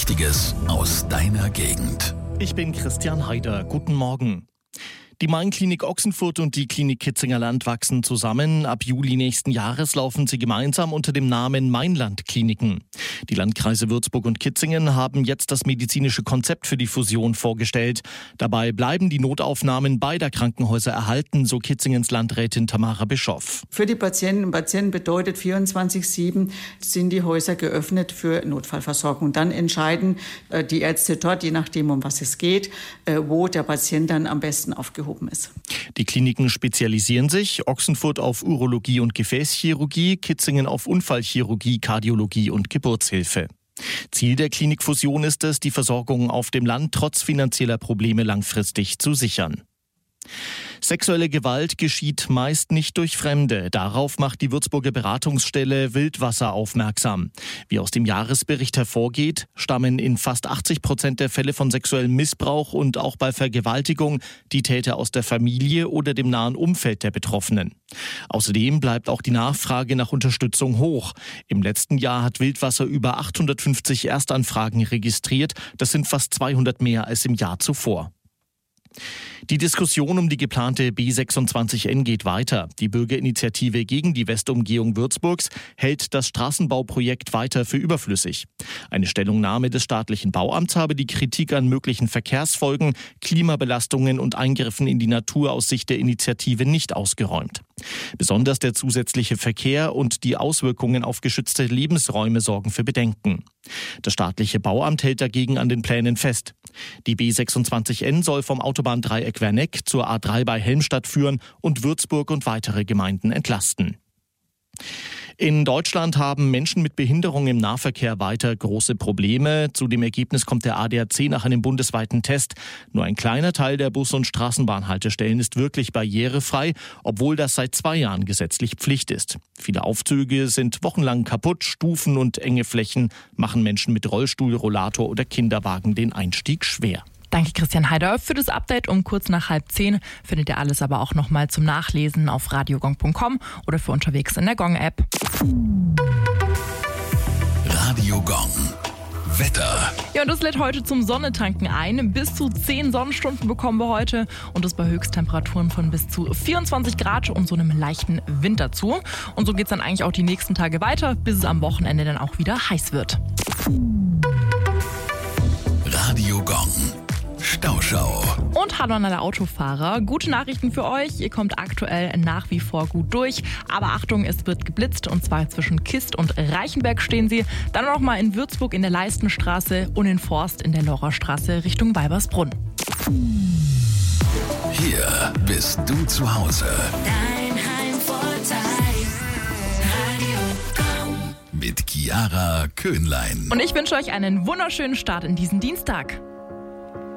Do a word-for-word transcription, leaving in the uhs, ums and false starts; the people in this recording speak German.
Wichtiges aus deiner Gegend. Ich bin Christian Heider. Guten Morgen. Die Main-Klinik Ochsenfurt und die Klinik Kitzingerland wachsen zusammen. Ab Juli nächsten Jahres laufen sie gemeinsam unter dem Namen Mainland-Kliniken. Die Landkreise Würzburg und Kitzingen haben jetzt das medizinische Konzept für die Fusion vorgestellt. Dabei bleiben die Notaufnahmen beider Krankenhäuser erhalten, so Kitzingens Landrätin Tamara Bischoff. Für die Patientinnen und Patienten bedeutet vierundzwanzig sieben sind die Häuser geöffnet für Notfallversorgung. Dann entscheiden äh, die Ärzte dort, je nachdem, um was es geht, äh, wo der Patient dann am besten aufgehoben ist. Die Kliniken spezialisieren sich, Ochsenfurt auf Urologie und Gefäßchirurgie, Kitzingen auf Unfallchirurgie, Kardiologie und Geburtshilfe. Ziel der Klinikfusion ist es, die Versorgung auf dem Land trotz finanzieller Probleme langfristig zu sichern. Sexuelle Gewalt geschieht meist nicht durch Fremde. Darauf macht die Würzburger Beratungsstelle Wildwasser aufmerksam. Wie aus dem Jahresbericht hervorgeht, stammen in fast achtzig Prozent der Fälle von sexuellem Missbrauch und auch bei Vergewaltigung die Täter aus der Familie oder dem nahen Umfeld der Betroffenen. Außerdem bleibt auch die Nachfrage nach Unterstützung hoch. Im letzten Jahr hat Wildwasser über achthundertfünfzig Erstanfragen registriert. Das sind fast zweihundert mehr als im Jahr zuvor. Die Diskussion um die geplante B sechsundzwanzig N geht weiter. Die Bürgerinitiative gegen die Westumgehung Würzburgs hält das Straßenbauprojekt weiter für überflüssig. Eine Stellungnahme des staatlichen Bauamts habe die Kritik an möglichen Verkehrsfolgen, Klimabelastungen und Eingriffen in die Natur aus Sicht der Initiative nicht ausgeräumt. Besonders der zusätzliche Verkehr und die Auswirkungen auf geschützte Lebensräume sorgen für Bedenken. Das staatliche Bauamt hält dagegen an den Plänen fest. Die B sechsundzwanzig N soll vom Autobahndreieck Werneck zur A drei bei Helmstadt führen und Würzburg und weitere Gemeinden entlasten. In Deutschland haben Menschen mit Behinderung im Nahverkehr weiter große Probleme. Zu dem Ergebnis kommt der A D A C nach einem bundesweiten Test. Nur ein kleiner Teil der Bus- und Straßenbahnhaltestellen ist wirklich barrierefrei, obwohl das seit zwei Jahren gesetzlich Pflicht ist. Viele Aufzüge sind wochenlang kaputt, Stufen und enge Flächen machen Menschen mit Rollstuhl, Rollator oder Kinderwagen den Einstieg schwer. Danke Christian Heider für das Update um kurz nach halb zehn. Findet ihr alles aber auch nochmal zum Nachlesen auf radiogong punkt com oder für unterwegs in der Gong-App. Radio Gong. Wetter. Ja, und das lädt heute zum Sonnetanken ein. Bis zu zehn Sonnenstunden bekommen wir heute und das bei Höchsttemperaturen von bis zu vierundzwanzig Grad und so einem leichten Wind dazu. Und so geht es dann eigentlich auch die nächsten Tage weiter, bis es am Wochenende dann auch wieder heiß wird. Radio Gong. Stauschau. Und hallo an alle Autofahrer. Gute Nachrichten für euch. Ihr kommt aktuell nach wie vor gut durch. Aber Achtung, es wird geblitzt und zwar zwischen Kist und Reichenberg stehen sie. Dann noch mal in Würzburg in der Leistenstraße und in Forst in der Lorrastraße Richtung Weibersbrunn. Hier bist du zu Hause. Dein Heimvorteil. Radio Gong. Mit Chiara Köhnlein. Und ich wünsche euch einen wunderschönen Start in diesen Dienstag.